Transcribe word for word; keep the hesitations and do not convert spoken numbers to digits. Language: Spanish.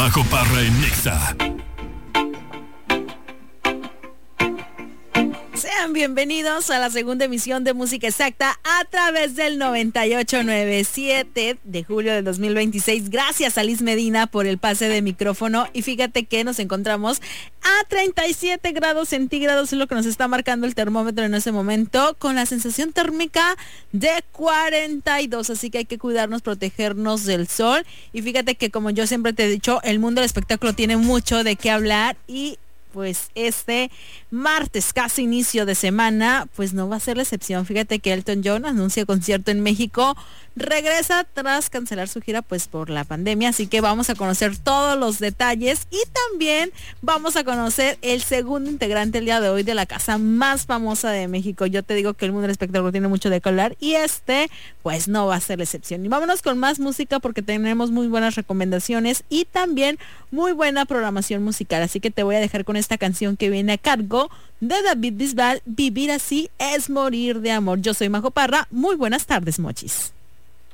Majo Parra en Nexa. Sean bienvenidos a la segunda emisión de Música Exacta a través del noventa y ocho punto noventa y siete de julio del dos mil veintiséis. Gracias a Liz Medina por el pase de micrófono. Y fíjate que nos encontramos a treinta y siete grados centígrados, es lo que nos está marcando el termómetro en ese momento, con la sensación térmica de cuarenta y dos. Así que hay que cuidarnos, protegernos del sol. Y fíjate que, como yo siempre te he dicho, el mundo del espectáculo tiene mucho de qué hablar, y pues este martes, casi inicio de semana, pues no va a ser la excepción. Fíjate que Elton John anuncia concierto en México, regresa tras cancelar su gira pues por la pandemia, así que vamos a conocer todos los detalles y también vamos a conocer el segundo integrante el día de hoy de la casa más famosa de México. Yo te digo que el mundo del espectáculo tiene mucho de qué hablar y este pues no va a ser la excepción. Y vámonos con más música porque tenemos muy buenas recomendaciones y también muy buena programación musical, así que te voy a dejar con esta canción que viene a cargo de David Bisbal, Vivir así es morir de amor. Yo soy Majo Parra, muy buenas tardes, mochis.